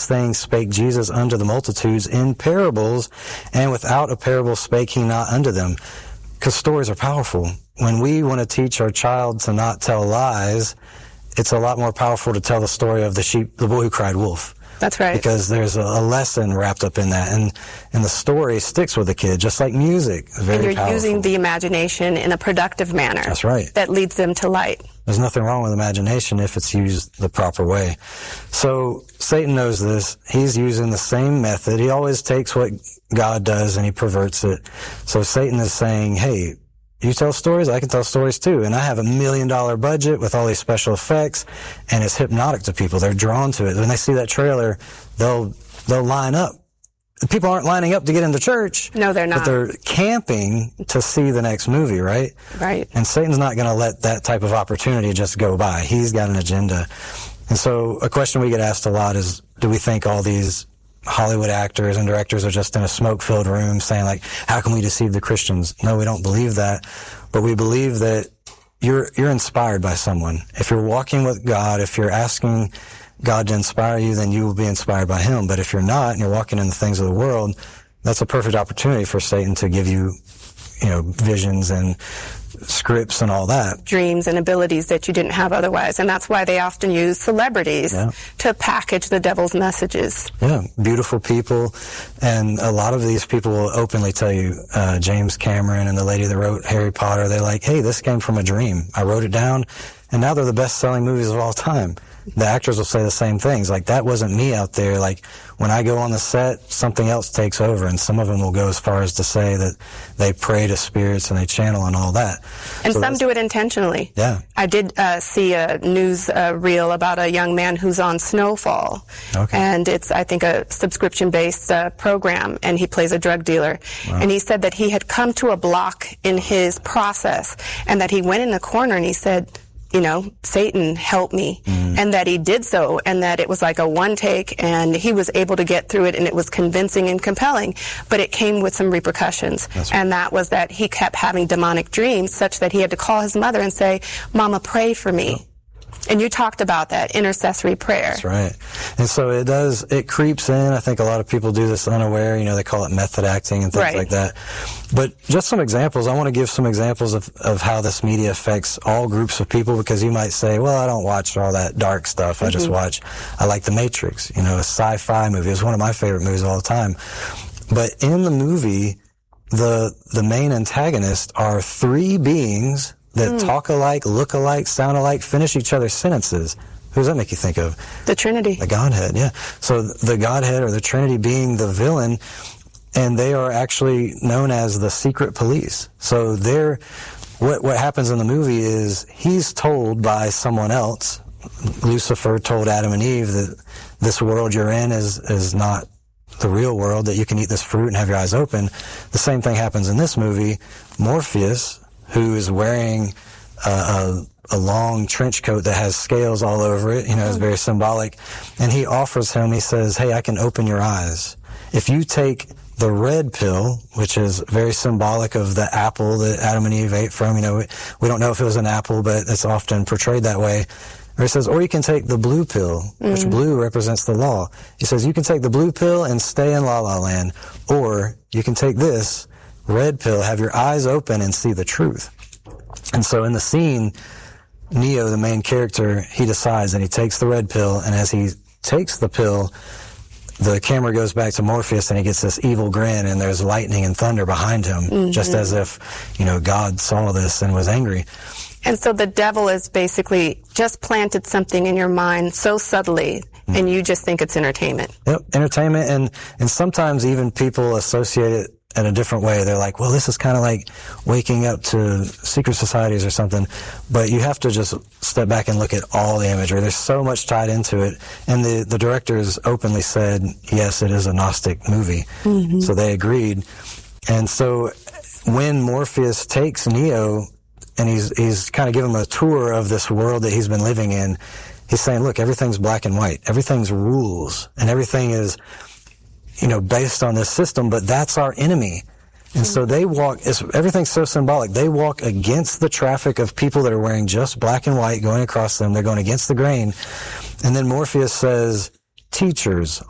things spake Jesus unto the multitudes in parables, and without a parable spake he not unto them. Because stories are powerful. When we want to teach our child to not tell lies, it's a lot more powerful to tell the story of the boy who cried wolf. That's right. Because there's a lesson wrapped up in that. And the story sticks with the kid, just like music. It's very and you're powerful. Using the imagination in a productive manner. That's right. That leads them to light. There's nothing wrong with imagination if it's used the proper way. So Satan knows this. He's using the same method. He always takes what God does and he perverts it. So Satan is saying, hey, you tell stories, I can tell stories too. And I have $1 million budget with all these special effects, and it's hypnotic to people. They're drawn to it. When they see that trailer, they'll line up. People aren't lining up to get into church. No, they're not. But they're camping to see the next movie, right? Right. And Satan's not going to let that type of opportunity just go by. He's got an agenda. And so a question we get asked a lot is, do we think all these Hollywood actors and directors are just in a smoke-filled room saying, like, how can we deceive the Christians? No, we don't believe that. But we believe that you're inspired by someone. If you're walking with God, if you're asking God to inspire you, then you will be inspired by him. But if you're not and you're walking in the things of the world, that's a perfect opportunity for Satan to give you, visions and scripts and all that. Dreams and abilities that you didn't have otherwise. And that's why they often use celebrities to package the devil's messages. Yeah, beautiful people. And a lot of these people will openly tell you, James Cameron and the lady that wrote Harry Potter, they're like, hey, this came from a dream. I wrote it down, and now they're the best-selling movies of all time. The actors will say the same things. Like, that wasn't me out there. Like, when I go on the set, something else takes over. And some of them will go as far as to say that they pray to spirits and they channel and all that. And so some do it intentionally. Yeah. I did see a news reel about a young man who's on Snowfall. Okay. And it's, I think, a subscription-based program, and he plays a drug dealer. Wow. And he said that he had come to a block in his process, and that he went in the corner and he said, Satan, help me. And that he did so, and that it was like a one take, and he was able to get through it, and it was convincing and compelling, but it came with some repercussions. That's and that was that he kept having demonic dreams, such that he had to call his mother and say, Mama, pray for me. And you talked about that, intercessory prayer. That's right. And so it creeps in. I think a lot of people do this unaware. They call it method acting and things like that. But just some examples. I want to give some examples of how this media affects all groups of people, because you might say, well, I don't watch all that dark stuff. I like The Matrix, a sci-fi movie. It's one of my favorite movies of all time. But in the movie, the main antagonists are three beings that talk alike, look alike, sound alike, finish each other's sentences. Who does that make you think of? The Trinity. The Godhead, yeah. So the Godhead, or the Trinity, being the villain, and they are actually known as the secret police. So what happens in the movie is he's told by someone else. Lucifer told Adam and Eve that this world you're in is not the real world, that you can eat this fruit and have your eyes open. The same thing happens in this movie. Morpheus, who is wearing a long trench coat that has scales all over it, is very symbolic. And he offers him, he says, hey, I can open your eyes. If you take the red pill, which is very symbolic of the apple that Adam and Eve ate from, we don't know if it was an apple, but it's often portrayed that way. Or he says, or you can take the blue pill, which blue represents the law. He says, you can take the blue pill and stay in La La Land, or you can take this red pill, have your eyes open and see the truth. And so in the scene, Neo, the main character, he decides, and he takes the red pill, and as he takes the pill, the camera goes back to Morpheus, and he gets this evil grin, and there's lightning and thunder behind him, just as if, God saw this and was angry. And so the devil has basically just planted something in your mind so subtly, and you just think it's entertainment. Yep, entertainment, and sometimes even people associate it in a different way. They're like, well, this is kind of like waking up to secret societies or something. But you have to just step back and look at all the imagery. There's so much tied into it. And the directors openly said, yes, it is a Gnostic movie. So they agreed. And so when Morpheus takes Neo, and he's kind of giving him a tour of this world that he's been living in, he's saying, look, everything's black and white. Everything's rules. And everything is based on this system, but that's our enemy. And so they everything's so symbolic. They walk against the traffic of people that are wearing just black and white going across them. They're going against the grain. And then Morpheus says, teachers,